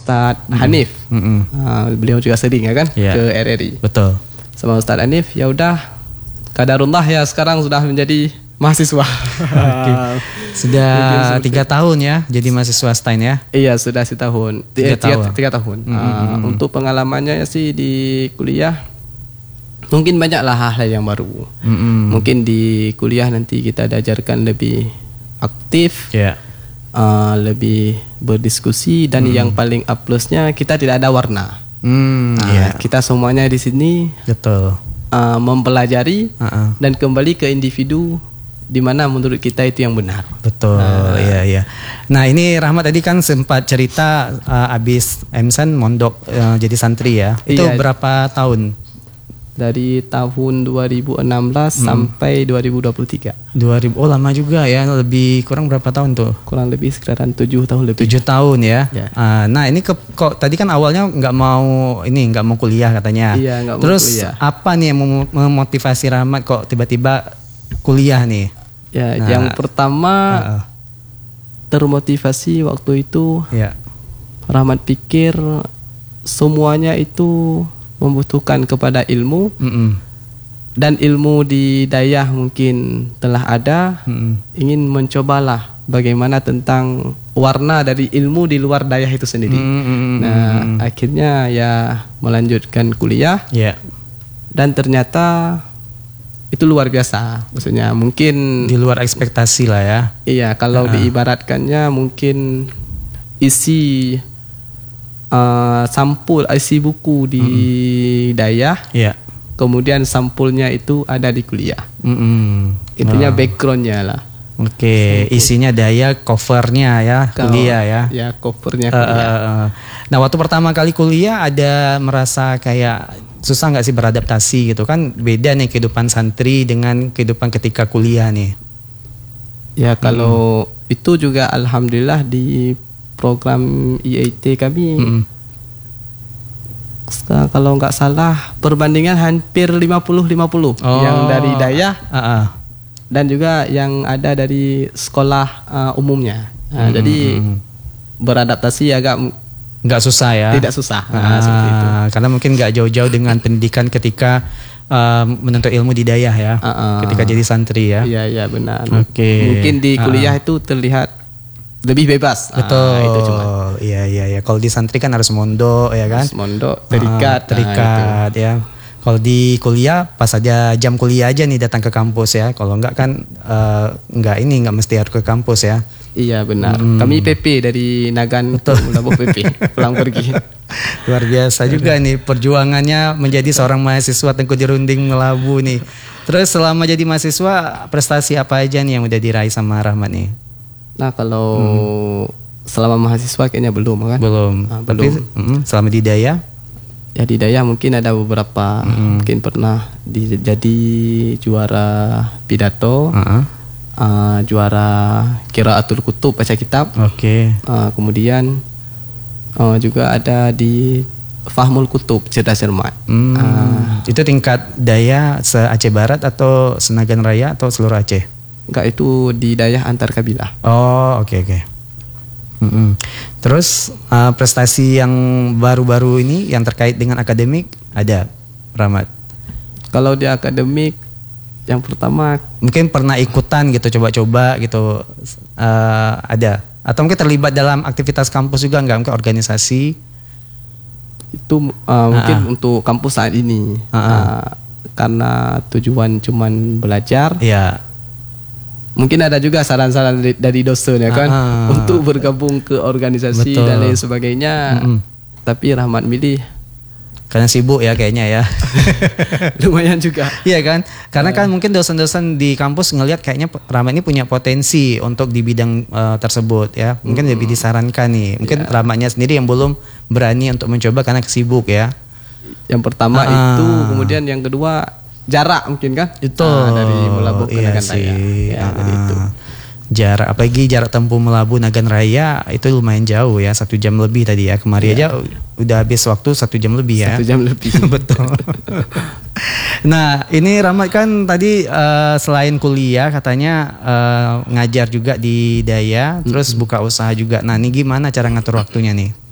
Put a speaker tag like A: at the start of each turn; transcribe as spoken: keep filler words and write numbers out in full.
A: Ustadz mm-hmm. Hanif. Mm-hmm. Uh, beliau juga sering ya kan yeah. ke R R I.
B: Betul.
A: Sama Ustadz Hanif, ya udah kadarullah ya sekarang sudah menjadi mahasiswa.
B: Okay. Sudah tiga tahun ya jadi mahasiswa Stein ya?
A: Iya sudah setahun. Tiga, tiga tahun. Tiga tahun. Mm-hmm. Uh, untuk pengalamannya sih di kuliah mungkin banyaklah hal yang baru. Mm-hmm. Mungkin di kuliah nanti kita diajarkan lebih aktif, yeah. uh, lebih berdiskusi dan mm. yang paling A plusnya kita tidak ada warna. Mm, uh, yeah. Kita semuanya di sini. Betul. Uh, mempelajari uh-uh. dan kembali ke individu di mana menurut kita itu yang benar.
B: Betul, nah, iya iya. Nah ini Rahmat tadi kan sempat cerita uh, abis M S N mondok uh, jadi santri ya. Itu iya, berapa tahun?
A: Dari tahun dua ribu enam belas hmm. sampai dua ribu dua puluh tiga.
B: dua ribu Oh lama juga ya, lebih kurang berapa tahun tuh?
A: Kurang lebih sekitaran tujuh tahun lebih.
B: tujuh tahun ya. ya. Uh, nah ini ke, kok tadi kan awalnya nggak mau ini nggak mau kuliah katanya.
A: Iya nggak mau
B: Terus
A: kuliah.
B: apa nih yang memotivasi Rahmat kok tiba-tiba kuliah nih?
A: Ya nah, yang pertama uh, termotivasi waktu itu. Ya. Rahmat pikir semuanya itu membutuhkan kepada ilmu. Mm-mm. Dan ilmu di Dayah mungkin telah ada. Mm-mm. Ingin mencobalah bagaimana tentang warna dari ilmu di luar Dayah itu sendiri. Mm-mm. Nah akhirnya ya melanjutkan kuliah. Yeah. Dan ternyata itu luar biasa. Maksudnya mungkin
B: di luar ekspektasi lah ya.
A: Iya kalau uh. diibaratkannya mungkin isi Uh, sampul isi buku di mm-hmm. Dayah, yeah. kemudian sampulnya itu ada di kuliah. Mm-hmm. Intinya oh. backgroundnya lah.
B: Oke, okay. Isinya Dayah, covernya ya Kau, kuliah ya.
A: Ya covernya kuliah. Uh, uh,
B: nah waktu pertama kali kuliah ada merasa kayak susah nggak sih beradaptasi gitu kan? Beda nih kehidupan santri dengan kehidupan ketika kuliah nih.
A: Ya kalau mm. itu juga alhamdulillah di program I A T kami mm-hmm. kalau nggak salah perbandingan hampir lima puluh lima puluh oh. yang dari Dayah uh-uh. dan juga yang ada dari sekolah uh, umumnya. Nah, mm-hmm. Jadi beradaptasi agak
B: nggak susah ya?
A: Tidak susah.
B: Ah, nah, seperti itu. Karena mungkin nggak jauh-jauh dengan pendidikan ketika uh, menuntut ilmu di Dayah ya, uh-uh. ketika jadi santri ya.
A: Iya iya benar.
B: Oke. Okay.
A: Mungkin di kuliah uh-uh. itu terlihat lebih bebas.
B: Betul. Ah, itu cuma. Iya iya ya. Kalau di santri kan harus mondok ya kan?
A: Harus mondok, terikat,
B: ah, terikat nah, ya. Kalau di kuliah pas aja jam kuliah aja nih datang ke kampus ya. Kalau enggak kan uh, enggak ini enggak mesti harus ke kampus ya.
A: Iya benar. Hmm. Kami P P dari Nagan ke Melabuh P P pulang pergi.
B: Luar biasa juga nih perjuangannya menjadi seorang mahasiswa Tengku Dirunding Melabuh nih. Terus selama jadi mahasiswa prestasi apa aja nih yang udah diraih sama Rahmat nih?
A: Nah kalau hmm. selama mahasiswa kayaknya belum kan?
B: Belum.
A: Nah, belum.
B: Tapi, mm, selama di Dayah?
A: Ya di Dayah mungkin ada beberapa. Hmm. Mungkin pernah di, jadi juara pidato, uh-huh. uh, juara Qiraatul Kutub baca kitab.
B: Oke. Okay.
A: Uh, kemudian uh, juga ada di Fahmul Kutub cerdas cermat.
B: Hmm. Uh, itu tingkat Dayah se Aceh Barat atau Senagan Raya atau seluruh Aceh?
A: Enggak, itu di Dayah antar kabilah.
B: Oh oke okay, oke. Okay. Mm-hmm. Terus uh, prestasi yang baru-baru ini yang terkait dengan akademik ada, Rahmat?
A: Kalau di akademik yang pertama
B: mungkin pernah ikutan gitu, coba-coba gitu uh, ada? Atau mungkin terlibat dalam aktivitas kampus juga nggak? Mungkin organisasi? Itu
A: uh, mungkin uh-uh. untuk kampus saat ini uh-uh. uh, karena tujuan cuman belajar.
B: Ya.
A: Mungkin ada juga saran-saran dari, dari dosen ya kan ah, untuk bergabung ke organisasi betul. Dan lain sebagainya. Mm-mm. Tapi Rahmat milih
B: karena sibuk ya kayaknya ya.
A: Lumayan juga.
B: Iya kan? Karena uh. kan mungkin dosen-dosen di kampus ngelihat kayaknya Rahmat ini punya potensi untuk di bidang uh, tersebut ya. Mungkin mm. lebih disarankan nih. Mungkin yeah. Rahmatnya sendiri yang belum berani untuk mencoba karena kesibuk ya.
A: Yang pertama uh. itu, kemudian yang kedua jarak mungkin kan
B: itu
A: ah, dari Melabuh ke
B: iya
A: Nagan Raya ya,
B: ah,
A: jadi itu
B: jarak apalagi jarak tempuh Melabuh Nagan Raya itu lumayan jauh ya, satu jam lebih tadi ya kemarin ya. Aja udah habis waktu satu jam lebih ya
A: satu jam lebih
B: betul. Nah ini Rahmat kan tadi uh, selain kuliah katanya uh, ngajar juga di Dayah, terus mm-hmm. buka usaha juga. Nah ini gimana cara ngatur waktunya nih?